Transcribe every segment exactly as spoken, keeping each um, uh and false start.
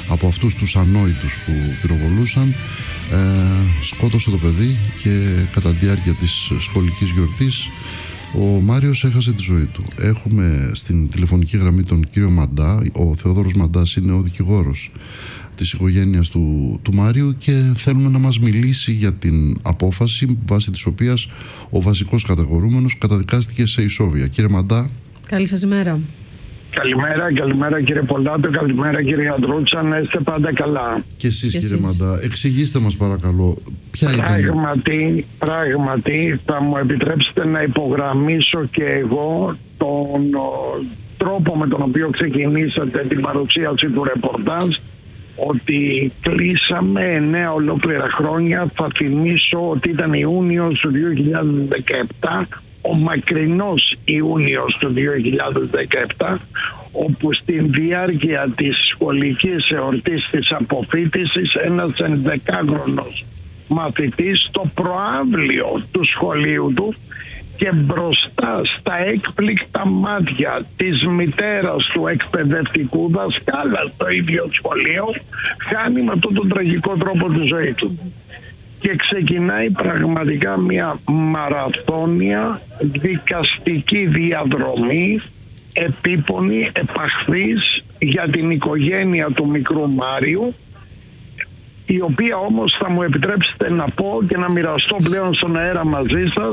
από αυτούς τους ανόητους που πυροβολούσαν, ε, σκότωσε το παιδί και κατά τη διάρκεια της σχολικής γιορτής ο Μάριος έχασε τη ζωή του. Έχουμε στην τηλεφωνική γραμμή τον κύριο Μαντά. Ο Θεόδωρος Μαντάς είναι ο δικηγόρος της οικογένειας του, του Μάριου και θέλουμε να μας μιλήσει για την απόφαση βάσει της οποίας ο βασικός κατηγορούμενος καταδικάστηκε σε ισόβια. Κύριε Μαντά. Καλή σας ημέρα. Καλημέρα, καλημέρα κύριε Πολάτο, καλημέρα κύριε Αντρούτσα, να είστε πάντα καλά. Και εσείς και κύριε εσείς. Μαντά, εξηγήστε μας παρακαλώ ποια Πράγματι, ήταν... πράγματι θα μου επιτρέψετε να υπογραμμίσω και εγώ τον ο, τρόπο με τον οποίο ξεκινήσατε την παρουσίαση του ρεπορτάζ, ότι κλείσαμε εννέα ολόκληρα χρόνια. Θα θυμίσω ότι ήταν Ιούνιος του δύο χιλιάδες δεκαεπτά, ο μακρινός Ιούνιος του δύο χιλιάδες δεκαεπτά, όπου στην διάρκεια της σχολικής εορτής της αποφοίτησης ένας ενδεκάχρονος μαθητής στο προαύλιο του σχολείου του και μπροστά στα έκπληκτα μάτια της μητέρας του εκπαιδευτικού δασκάλα στο ίδιο σχολείο χάνει με αυτόν τον τραγικό τρόπο τη ζωή του. Και ξεκινάει πραγματικά μια μαραθώνια δικαστική διαδρομή, επίπονη, επαχθής για την οικογένεια του μικρού Μάριου, η οποία όμως, θα μου επιτρέψετε να πω και να μοιραστώ πλέον στον αέρα μαζί σας,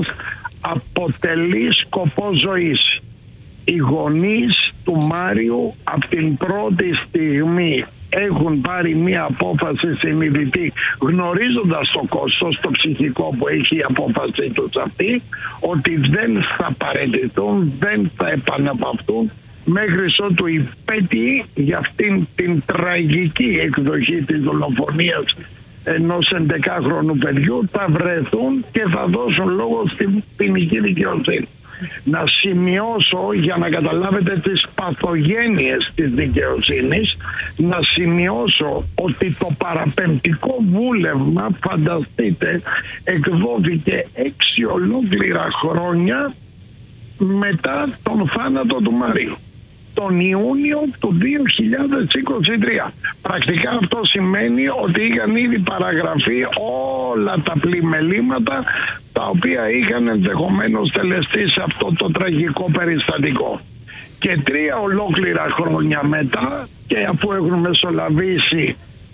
αποτελεί σκοπό ζωής. Οι γονείς του Μάριου από την πρώτη στιγμή έχουν πάρει μία απόφαση συνειδητή, γνωρίζοντας το κόστος, το ψυχικό που έχει η απόφαση τους αυτή, ότι δεν θα παραιτηθούν, δεν θα επαναπαυτούν μέχρι ότου οι πέτοιοι για αυτήν την τραγική εκδοχή της δολοφονίας ενός ενδεκάχρονου παιδιού θα βρεθούν και θα δώσουν λόγο στην ποινική δικαιοσύνη. Να σημειώσω, για να καταλάβετε τις παθογένειες της δικαιοσύνης, να σημειώσω ότι το παραπεμπτικό βούλευμα, φανταστείτε, εκδόθηκε έξι ολόκληρα χρόνια μετά τον θάνατο του Μάριου, τον Ιούνιο του δύο χιλιάδες είκοσι τρία. Πρακτικά αυτό σημαίνει ότι είχαν ήδη παραγραφεί όλα τα πλημελήματα τα οποία είχαν ενδεχομένως τελεστεί σε αυτό το τραγικό περιστατικό. Και τρία ολόκληρα χρόνια μετά, και αφού έχουν μεσολαβήσει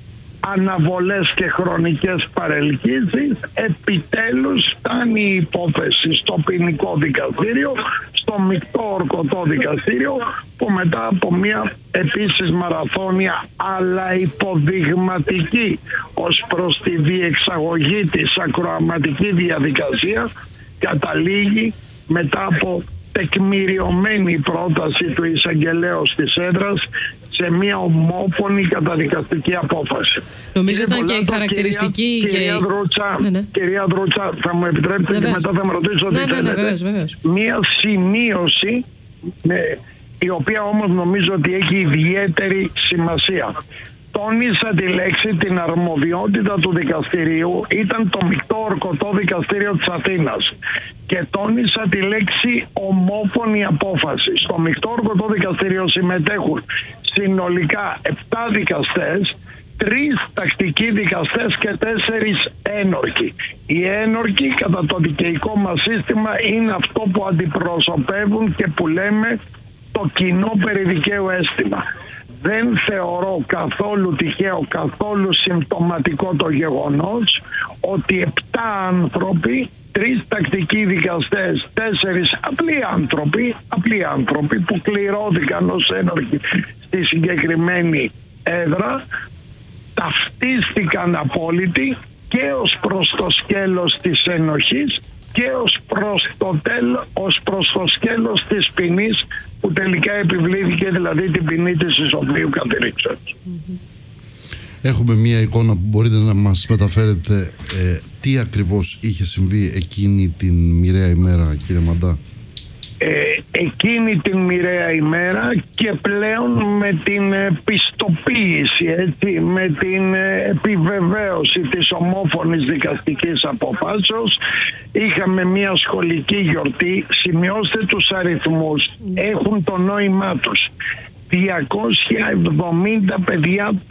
αναβολές και χρονικές παρελκύσεις, επιτέλους φτάνει η υπόθεση στο ποινικό δικαστήριο, στο μεικτό ορκωτό δικαστήριο, που μετά από μια επίσης μαραθώνια αλλά υποδειγματική ως προς τη διεξαγωγή της ακροαματική διαδικασία, καταλήγει μετά από τεκμηριωμένη πρόταση του εισαγγελέως της έδρας σε μια ομόφωνη καταδικαστική απόφαση. Νομίζω ήταν και χαρακτηριστική. Κυρία, κυρία, και... Δρούτσα, ναι, ναι. κυρία Δρούτσα, θα μου επιτρέπετε και μετά θα με ρωτήσω τι ναι, ναι, ναι, βεβαίως, βεβαίως. Μια σημείωση, ναι, η οποία όμως νομίζω ότι έχει ιδιαίτερη σημασία. Τόνισα τη λέξη, την αρμοδιότητα του δικαστηρίου ήταν το μεικτό ορκωτό δικαστήριο της Αθήνας, και τόνισα τη λέξη ομόφωνη απόφαση. Στο μεικτό ορκωτό δικαστήριο συμμετέχουν συνολικά επτά δικαστές, τρεις τακτικοί δικαστές και τέσσερις ένορκοι. Οι ένορκοι κατά το δικαιικό μας σύστημα είναι αυτό που αντιπροσωπεύουν και που λέμε το κοινό περιδικαίου αίσθημα. Δεν θεωρώ καθόλου τυχαίο, καθόλου συμπτωματικό το γεγονός ότι επτά άνθρωποι, τρεις τακτικοί δικαστές, τέσσερις απλοί άνθρωποι, απλοί άνθρωποι που κληρώθηκαν ως ένορκοι στη συγκεκριμένη έδρα, ταυτίστηκαν απόλυτοι και ως προς το σκέλος της ενοχής και ως προς το, τέλ, ως προς το σκέλος της ποινής που τελικά επιβλήθηκε, δηλαδή την ποινή της ισοβίου κατηρήξεως. Mm-hmm. Έχουμε μία εικόνα που μπορείτε να μας μεταφέρετε ε, τι ακριβώς είχε συμβεί εκείνη την μοιραία ημέρα, κύριε Μαντά? Ε, εκείνη την μοιραία ημέρα και πλέον με την πιστοποίηση, έτσι, με την επιβεβαίωση της ομόφωνης δικαστικής αποφάσεως, είχαμε μια σχολική γιορτή. Σημειώστε τους αριθμούς, έχουν το νόημά τους. διακόσια εβδομήντα παιδιά